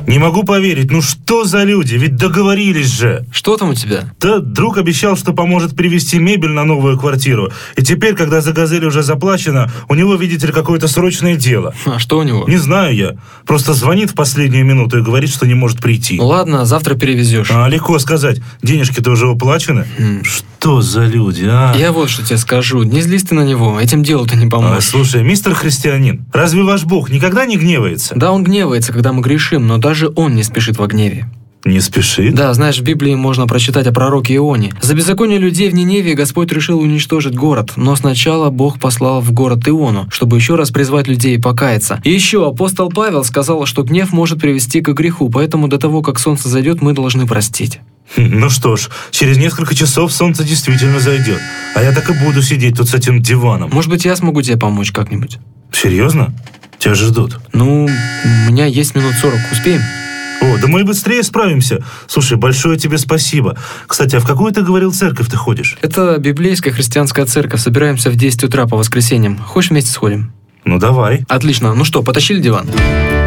Не могу поверить, ну что за люди? Ведь договорились же. Что там у тебя? Да друг обещал, что поможет привезти мебель на новую квартиру. И теперь, когда за «Газель» уже заплачено, у него, видите ли, какое-то срочное дело. А что у него? Не знаю я. Просто звонит в последнюю минуту и говорит, что не может прийти. Ну ладно, завтра перевезешь. Легко сказать. Денежки-то уже уплачены. Что за люди, а? Я вот что тебе скажу. Не злись ты на него, этим делу-то не поможешь. Слушай, мистер христианин, разве ваш Бог никогда не гневается? Да, он гневается, когда мы грешим, но даже он не спешит во гневе. Не спешит? Да, знаешь, в Библии можно прочитать о пророке Ионе. За беззаконие людей в Ниневии Господь решил уничтожить город, но сначала Бог послал в город Иону, чтобы еще раз призвать людей покаяться. И еще апостол Павел сказал, что гнев может привести к греху, поэтому до того, как солнце зайдет, мы должны простить. Ну что ж, через несколько часов солнце действительно зайдет, а я так и буду сидеть тут с этим диваном. Может быть, я смогу тебе помочь как-нибудь? Серьезно? Тебя же ждут. Ну, у меня есть минут 40, успеем? О, да мы быстрее справимся. Слушай, большое тебе спасибо. Кстати, а в какую ты говорил церковь ты ходишь? Это библейская христианская церковь. Собираемся в 10 утра по воскресеньям. Хочешь, вместе сходим? Ну давай. Отлично. Ну что, потащили диван?